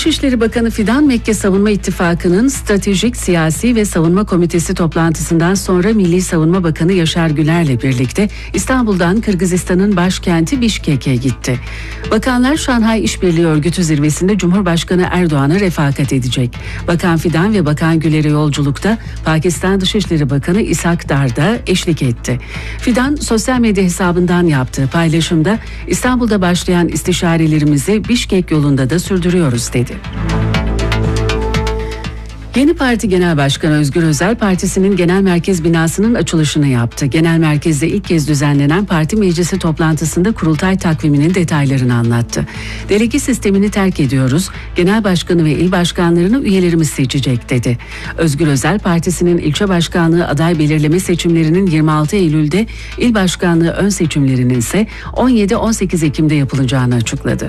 Dışişleri Bakanı Fidan, Mekke Savunma İttifakı'nın Stratejik, Siyasi ve Savunma Komitesi toplantısından sonra Milli Savunma Bakanı Yaşar Güler'le birlikte İstanbul'dan Kırgızistan'ın başkenti Bişkek'e gitti. Bakanlar Şanghay İşbirliği Örgütü zirvesinde Cumhurbaşkanı Erdoğan'a refakat edecek. Bakan Fidan ve Bakan Güler'e yolculukta Pakistan Dışişleri Bakanı İshak Dar da eşlik etti. Fidan sosyal medya hesabından yaptığı paylaşımda İstanbul'da başlayan istişarelerimizi Bişkek yolunda da sürdürüyoruz dedi. Yeni Parti Genel Başkanı Özgür Özel, partisinin genel merkez binasının açılışını yaptı. Genel merkezde ilk kez düzenlenen parti meclisi toplantısında kurultay takviminin detaylarını anlattı. Delege sistemini terk ediyoruz, genel başkanı ve il başkanlarını üyelerimiz seçecek dedi. Özgür Özel, partisinin ilçe başkanlığı aday belirleme seçimlerinin 26 Eylül'de, il başkanlığı ön seçimlerinin ise 17-18 Ekim'de yapılacağını açıkladı.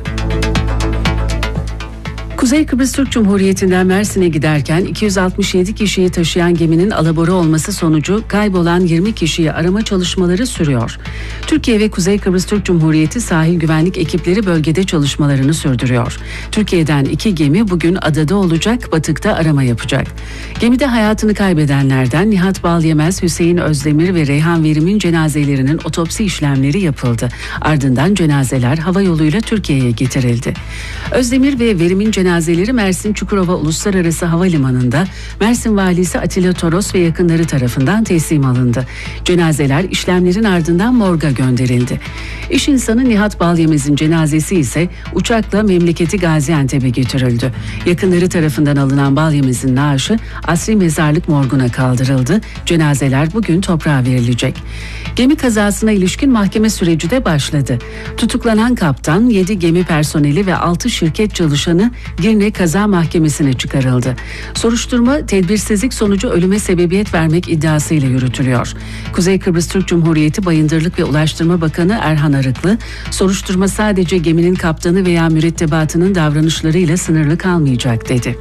Kuzey Kıbrıs Türk Cumhuriyeti'nden Mersin'e giderken 267 kişiyi taşıyan geminin alabora olması sonucu kaybolan 20 kişiyi arama çalışmaları sürüyor. Türkiye ve Kuzey Kıbrıs Türk Cumhuriyeti sahil güvenlik ekipleri bölgede çalışmalarını sürdürüyor. Türkiye'den 2 gemi bugün adada olacak, batıkta arama yapacak. Gemide hayatını kaybedenlerden Nihat Balyemez, Hüseyin Özdemir ve Reyhan Verim'in cenazelerinin otopsi işlemleri yapıldı. Ardından cenazeler hava yoluyla Türkiye'ye getirildi. Özdemir ve Verim'in cenazeleri Mersin Çukurova Uluslararası Havalimanı'nda Mersin Valisi Atilla Toros ve yakınları tarafından teslim alındı. Cenazeler işlemlerin ardından morga gönderildi. İş insanı Nihat Balyemez'in cenazesi ise uçakla memleketi Gaziantep'e götürüldü. Yakınları tarafından alınan Balyemez'in naaşı Asri Mezarlık morguna kaldırıldı. Cenazeler bugün toprağa verilecek. Gemi kazasına ilişkin mahkeme süreci de başladı. Tutuklanan kaptan, 7 gemi personeli ve 6 şirket çalışanı Girne Kaza Mahkemesi'ne çıkarıldı. Soruşturma tedbirsizlik sonucu ölüme sebebiyet vermek iddiasıyla yürütülüyor. Kuzey Kıbrıs Türk Cumhuriyeti Bayındırlık ve Ulaştırma Bakanı Erhan Arıklı, soruşturma sadece geminin kaptanı veya mürettebatının davranışlarıyla sınırlı kalmayacak dedi.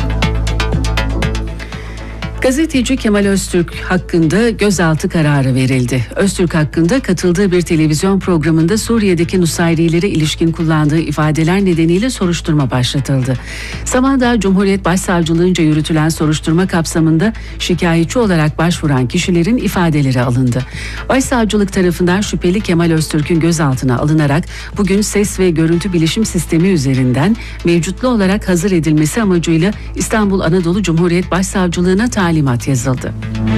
Gazeteci Kemal Öztürk hakkında gözaltı kararı verildi. Öztürk hakkında katıldığı bir televizyon programında Suriye'deki Nusayrilere ilişkin kullandığı ifadeler nedeniyle soruşturma başlatıldı. Samandağ Cumhuriyet Başsavcılığınca yürütülen soruşturma kapsamında şikayetçi olarak başvuran kişilerin ifadeleri alındı. Başsavcılık tarafından şüpheli Kemal Öztürk'ün gözaltına alınarak bugün ses ve görüntü bilişim sistemi üzerinden mevcutlu olarak hazır edilmesi amacıyla İstanbul Anadolu Cumhuriyet Başsavcılığına talimat yazıldı.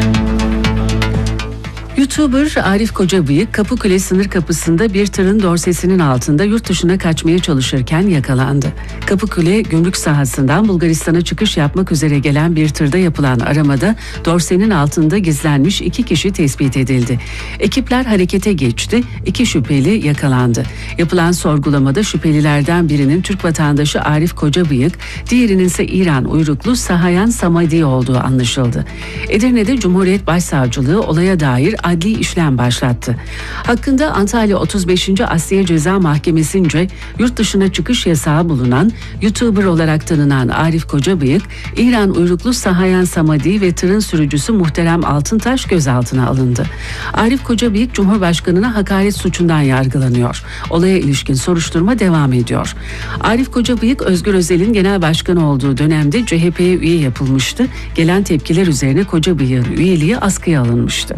YouTuber Arif Kocabıyık, Kapıkule sınır kapısında bir tırın dorsesinin altında yurt dışına kaçmaya çalışırken yakalandı. Kapıkule gümrük sahasından Bulgaristan'a çıkış yapmak üzere gelen bir tırda yapılan aramada dorsenin altında gizlenmiş 2 kişi tespit edildi. Ekipler harekete geçti, 2 şüpheli yakalandı. Yapılan sorgulamada şüphelilerden birinin Türk vatandaşı Arif Kocabıyık, diğerinin ise İran uyruklu Sahayan Samadi olduğu anlaşıldı. Edirne'de Cumhuriyet Başsavcılığı olaya dair adli işlem başlattı. Hakkında Antalya 35. Asliye Ceza Mahkemesi'nce yurt dışına çıkış yasağı bulunan YouTuber olarak tanınan Arif Kocabıyık, İran uyruklu Sahayan Samadi ve tırın sürücüsü Muhterem Altıntaş gözaltına alındı. Arif Kocabıyık Cumhurbaşkanı'na hakaret suçundan yargılanıyor. Olaya ilişkin soruşturma devam ediyor. Arif Kocabıyık, Özgür Özel'in genel başkanı olduğu dönemde CHP'ye üye yapılmıştı. Gelen tepkiler üzerine Kocabıyık'ın üyeliği askıya alınmıştı.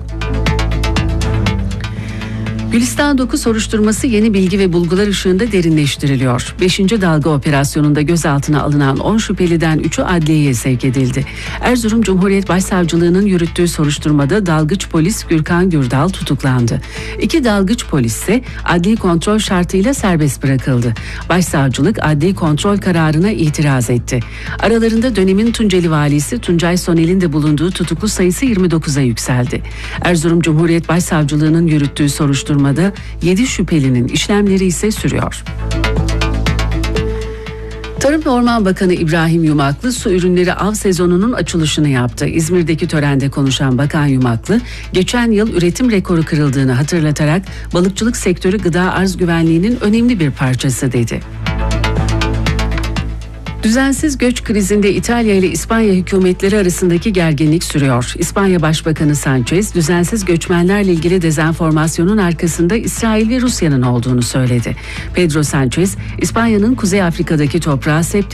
Gülistan Doku soruşturması yeni bilgi ve bulgular ışığında derinleştiriliyor. 5. dalga operasyonunda gözaltına alınan 10 şüpheliden 3'ü adliyeye sevk edildi. Erzurum Cumhuriyet Başsavcılığı'nın yürüttüğü soruşturmada dalgıç polis Gürkan Gürdal tutuklandı. 2 dalgıç polis ise adli kontrol şartıyla serbest bırakıldı. Başsavcılık adli kontrol kararına itiraz etti. Aralarında dönemin Tunceli valisi Tuncay Sonel'in de bulunduğu tutuklu sayısı 29'a yükseldi. Erzurum Cumhuriyet Başsavcılığı'nın yürüttüğü soruşturmada 7 şüphelinin işlemleri ise sürüyor. Tarım ve Orman Bakanı İbrahim Yumaklı su ürünleri av sezonunun açılışını yaptı. İzmir'deki törende konuşan Bakan Yumaklı, geçen yıl üretim rekoru kırıldığını hatırlatarak balıkçılık sektörü gıda arz güvenliğinin önemli bir parçası dedi. Düzensiz göç krizinde İtalya ile İspanya hükümetleri arasındaki gerginlik sürüyor. İspanya Başbakanı Sanchez, düzensiz göçmenlerle ilgili dezenformasyonun arkasında İsrail ve Rusya'nın olduğunu söyledi. Pedro Sanchez, İspanya'nın Kuzey Afrika'daki toprağı